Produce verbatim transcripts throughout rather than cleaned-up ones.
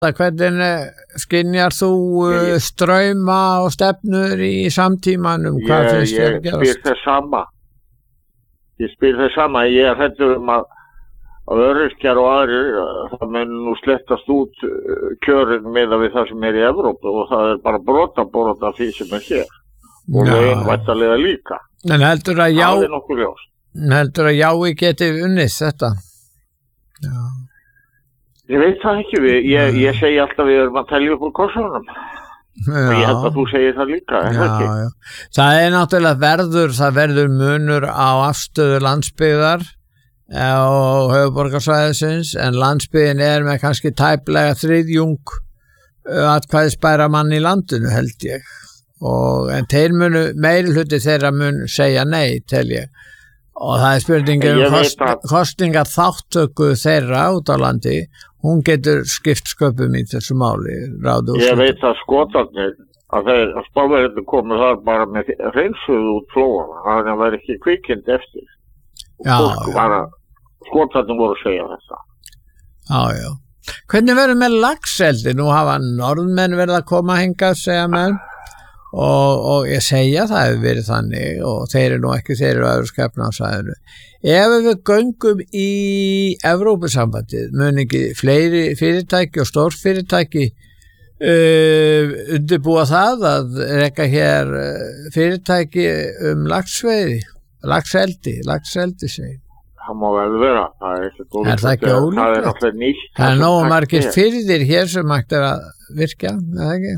Hvernig skynjar þú uh, strauma og stefnur í samtímanum? Hvað Ég, finnst þér að ég spyr gerast? þess sama. Ég spyr þess sama. Ég er hræddur um að, að öryrkjar og aðrir, það mun nú slettast út kjörin með við það sem er í Evrópu og það er bara brota brota því sem er hér. Og Já. lögin væntanlega líka. En heldur að já, Það er nokkuð ljóst. heldur að jái geti unnið þetta? Já. Ég veit það ekki. Við, ég, ég segi alltaf við erum að telja upp úr kossunum. Og ég held að þú segir það líka, er það ekki? Já, já. Það er náttúrulega verður, það verður munur á afstöðu landsbyggðar og höfuðborgarsvæðisins, en landsbyggðin er með kannski tæplega þriðjung atkvæðisbæra mann í landinu, held ég. Og, en þeir munu, meiri hluti þeirra mun segja nei, tel ég. Og það er spurningin um kost, kostningar þáttöku þeirra út á landi, hún getur skipt sköpum í þessu máli. Ráðu Ég veit að skotarnir, að þeir að spáverðinu komu þar bara með hreinsuð út flóana, að það væri ekki kvikind eftir. Já, Fólk já. bara, skotarnir voru að segja þetta. Já, já. Hvernig verður með laxeldi? Nú hafa norðmenn verið að koma hingað, segja menn. Og, og ég segja það hefur verið þannig og þeir eru nú ekki, þeir eru á Evrópskefnaðarsvæðinu. Ef við göngum í Evrópusambandið, mun ekki fleiri fyrirtæki og stórfyrirtæki uh, undirbúa það að reka hér fyrirtæki um laxveiði, laxeldi, laxeldi segi. Það má vel vera, það er ekki ólíklegt. Er það ekki ólíklegt? Það er náttúrulega nýtt. Það er sem nógu hægt margir er. firðir hér sem hægt er að virkja, eða ekki?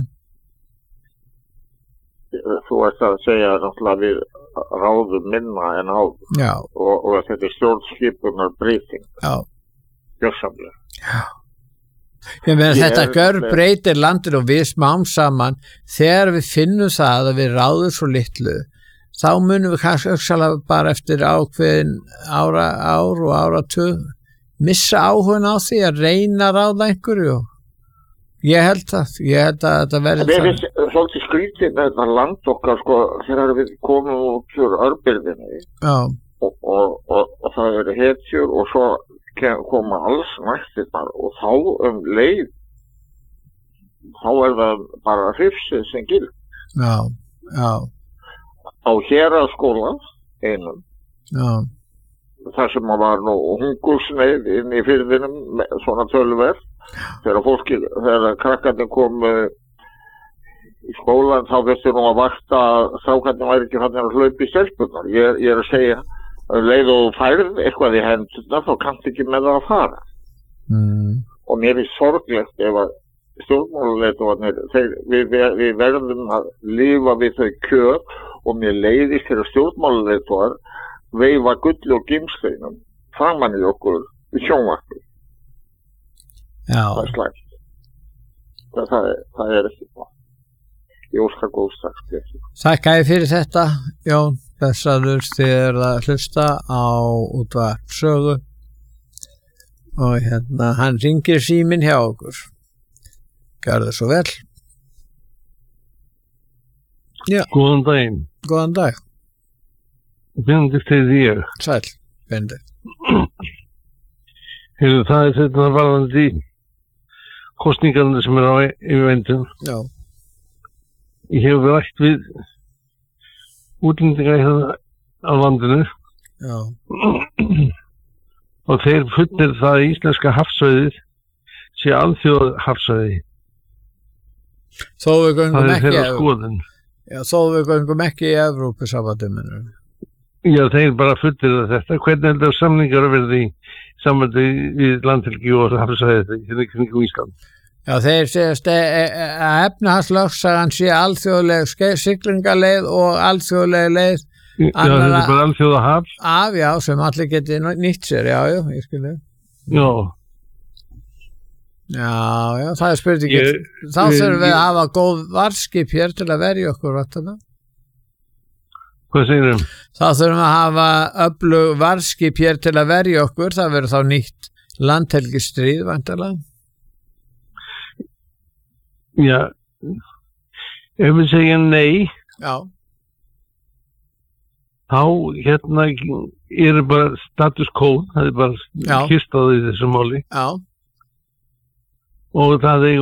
Þú ert að segja náttúrulega við ráðum minna en áður Já, og, og þetta er stjórnskipunar breyting, já. gjörsamlega. Ég meina Ég þetta er- gör breytir landinu og við smám saman þegar við finnum það að við ráðum svo litlu þá munum við kannski öksalega bara eftir ákveðin ára, ár og áratug missa áhugun á því að reyna að ráða einhverju. Ég held það, ég held að þetta verði Það er svolítið skrítið með þetta land okkar sko, þegar við komum út úr örbyrðinni Já, og, og, og, og það eru hetjur og svo kem- koma alls næstirnar og þá um leið þá er það bara hrifsið sem gild. já, já, Á héraðsskóla einum, já, þar sem að var nú hungursneið inn í firðinum með svona tölverð, þegar fólki, þegar krakkarnir kom uh, í skólan þá þurfti nú að vakta að strákarnir væri ekki þannig að hlaupa í stelpunar. Ég, ég er að segja að leið og færð eitthvað í hendurna þá kannst ekki með það að fara. mm, Og mér er sorglegt ef að stjórnmálaleiðtogarnir, þeir- við, við, við verðum að lifa við þau kjör og mér leiðist þegar stjórnmálaleiðtogar veifa gulli og gimsteinum framan í okkur í sjónvarpi. já. Það er slæmt. Það, það, er, það er ekki það. Ég óskar góð strax. Þakka ég fyrir þetta, Jón, blessaður þér að hlusta á útvarp sögu og hérna, hann ringir síminn hjá okkur. Gjörðu svo vel. Já, Góðan daginn. góðan dag. Benedikt heiti ég. Sæl, Benedikt. Heyrðu, það er þetta varðandi kostningarnir sem er á yfirvendun. Já, Ég hef rætt við útlendinga í það á landinu já, og þeir fullnir það að íslenska hafsvæðið sé alþjóð hafsvæði. þó við göngum Það er ekki, þeirra í- skoðun. já, þó við göngum ekki í Evrópusambandinu. Já, þeir bara fullnir þetta. Hvernig heldur samningar að verði í sambandi við landhelgi og hafsvæðið hérna kringum Ísland? Já, þeir segjast að efnahagslögsagan sé alþjóðleg ske- siglingaleið og alþjóðleg leið Já, þetta er bara alþjóða haf. af, já, sem allir geti nýtt sér, já, já, ég skilja. Já. Já, já, það er spurningin. Ég- Þá ég- þurfum við ég- að hafa góð varskip hér til að verja okkur, vatnana. Hvað segir þeim? Þá þurfum við að hafa öflug varskip hér til að verja okkur, það verður þá nýtt landhelgistríð, vantarlega. Já, ef við segja nei, Já, þá hérna er bara status quo, það er bara Já. kyrstað í þessu máli já, og það